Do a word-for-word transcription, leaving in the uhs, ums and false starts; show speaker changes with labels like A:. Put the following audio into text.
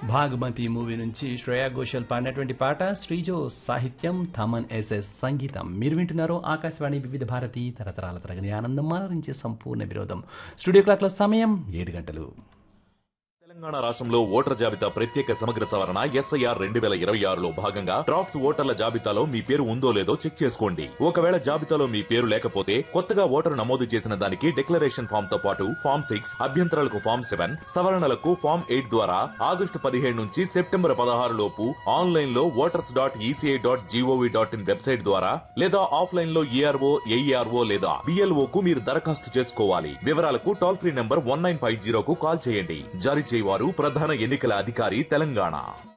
A: Bhagamathi movie నుంచి శ్రేయా ఘోషల్ పాడినటువంటి పాట శ్రీజో సాహిత్యం థమన్ ఎస్ఎస్ సంగీతం. మీరు వింటున్నారు ఆకాశవాణి వివిధ భారతి తరతరాల తరగని ఆనందం మానరించే సంపూర్ణ విరోధం. స్టూడియో క్లాక్ల సమయం ఏడు గంటలు.
B: తెలంగాణ రాష్ట్రంలో ఓటర్ జాబితా ప్రత్యేక సమగ్ర సవరణ ఎస్ఐఆర్ రెండు వేల ఇరవై ఆరులో భాగంగా డ్రాఫ్ట్స్ ఓటర్ల జాబితాలో మీ పేరు ఉందో లేదో చెక్ చేసుకోండి. ఒకవేళ జాబితాలో మీ పేరు లేకపోతే కొత్తగా ఓటరు నమోదు చేసిన దానికి డిక్లరేషన్ ఫామ్ తో పాటు ఫామ్ సిక్స్ అభ్యంతరాలకు ఫామ్ సెవెన్ సవరణలకు ఫామ్ ఎయిట్ ద్వారా ఆగస్టు పదిహేడు నుంచి సెప్టెంబర్ పదహారు లోపు ఆన్లైన్ లో voters dot ECI dot GOV dot in website ద్వారా లేదా ఆఫ్లైన్ లో ఏఆర్ఓ ఏఈఆర్ఓ లేదా బిఎల్ఓ కు మీరు దరఖాస్తు చేసుకోవాలి. వివరాలకు toll free number one nine five zero కు కాల్ చేయండి. జారీ వారు ప్రధాన ఎన్నికల అధికారి తెలంగాణ.